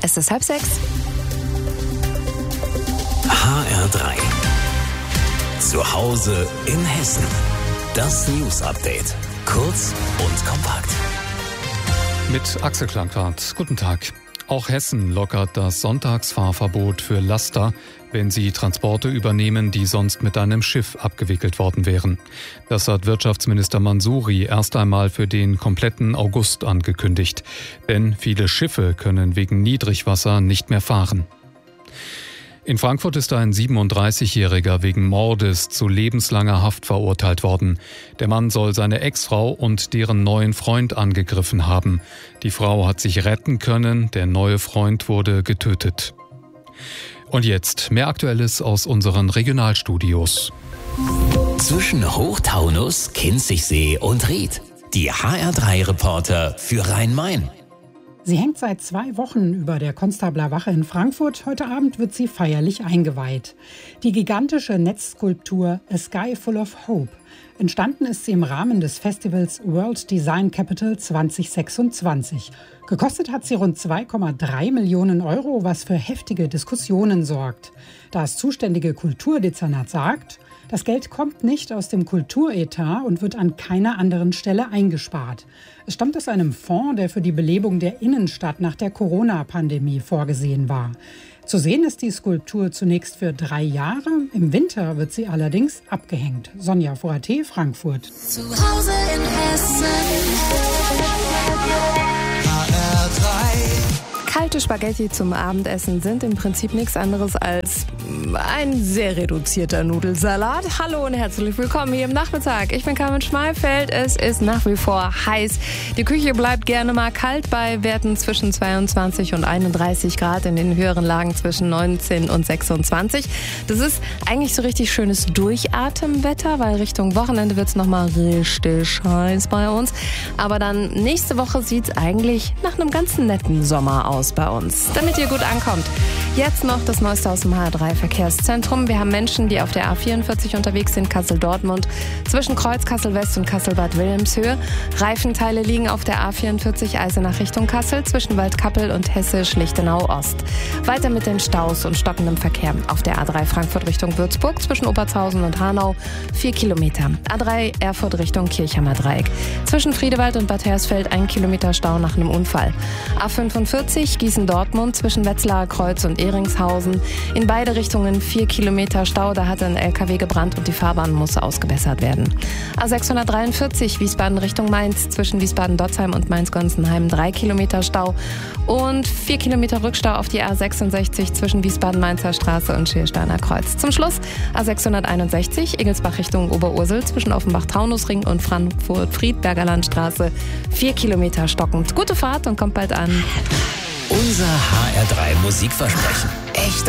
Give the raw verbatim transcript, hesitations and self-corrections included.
Es ist halb sechs. H R drei. Zu Hause in Hessen. Das News Update. Kurz und kompakt. Mit Axel Klankart. Guten Tag. Auch Hessen lockert das Sonntagsfahrverbot für Laster, wenn sie Transporte übernehmen, die sonst mit einem Schiff abgewickelt worden wären. Das hat Wirtschaftsminister Mansouri erst einmal für den kompletten August angekündigt. Denn viele Schiffe können wegen Niedrigwasser nicht mehr fahren. In Frankfurt ist ein siebenunddreißigjähriger wegen Mordes zu lebenslanger Haft verurteilt worden. Der Mann soll seine Ex-Frau und deren neuen Freund angegriffen haben. Die Frau hat sich retten können, der neue Freund wurde getötet. Und jetzt mehr Aktuelles aus unseren Regionalstudios. Zwischen Hochtaunus, Kinzigsee und Ried. Die H R drei Reporter für Rhein-Main. Sie hängt seit zwei Wochen über der Konstabler Wache in Frankfurt. Heute Abend wird sie feierlich eingeweiht. Die gigantische Netzskulptur A Sky Full of Hope. Entstanden ist sie im Rahmen des Festivals World Design Capital zwanzig sechsundzwanzig. Gekostet hat sie rund zwei Komma drei Millionen Euro, was für heftige Diskussionen sorgt. Das zuständige Kulturdezernat sagt, das Geld kommt nicht aus dem Kulturetat und wird an keiner anderen Stelle eingespart. Es stammt aus einem Fonds, der für die Belebung der Innenstadt nach der Corona-Pandemie vorgesehen war. Zu sehen ist die Skulptur zunächst für drei Jahre. Im Winter wird sie allerdings abgehängt. Sonja Foraté, Frankfurt. Zu Hause in Hessen. H R drei. Kalte Spaghetti zum Abendessen sind im Prinzip nichts anderes als ein sehr reduzierter Nudelsalat. Hallo und herzlich willkommen hier im Nachmittag. Ich bin Carmen Schmalfeld. Es ist nach wie vor heiß. Die Küche bleibt gerne mal kalt bei Werten zwischen zweiundzwanzig und einunddreißig Grad, in den höheren Lagen zwischen neunzehn und sechsundzwanzig. Das ist eigentlich so richtig schönes Durchatemwetter, weil Richtung Wochenende wird es nochmal richtig heiß bei uns. Aber dann nächste Woche sieht es eigentlich nach einem ganz netten Sommer aus bei uns, damit ihr gut ankommt. Jetzt noch das Neueste aus dem H R drei Verkehrszentrum. Wir haben Menschen, die auf der A vierundvierzig unterwegs sind, Kassel-Dortmund, zwischen Kreuz Kassel-West und Kassel-Bad Wilhelmshöhe. Reifenteile liegen auf der A vierundvierzig Eisenach Richtung Kassel, zwischen Waldkappel und Hessisch-Lichtenau-Ost. Weiter mit den Staus und stockendem Verkehr auf der A drei Frankfurt Richtung Würzburg, zwischen Obertshausen und Hanau, vier Kilometer. A drei Erfurt Richtung Kirchhammer Dreieck. Zwischen Friedewald und Bad Hersfeld ein Kilometer Stau nach einem Unfall. A fünfundvierzig Gießen-Dortmund zwischen Wetzlarer Kreuz und Ehringshausen. In beide Richtungen vier Kilometer Stau. Da hat ein L K W gebrannt und die Fahrbahn muss ausgebessert werden. A sechshundertdreiundvierzig Wiesbaden Richtung Mainz zwischen Wiesbaden-Dotzheim und Mainz-Gonsenheim drei Kilometer Stau. Und vier Kilometer Rückstau auf die A sechsundsechzig zwischen Wiesbaden-Mainzer Straße und Schiersteiner Kreuz. Zum Schluss A sechshunderteinundsechzig Egelsbach Richtung Oberursel zwischen Offenbach-Taunusring und Frankfurt-Friedberger Landstraße vier Kilometer stockend. Gute Fahrt und kommt bald an. Unser H R drei Musikversprechen. Echt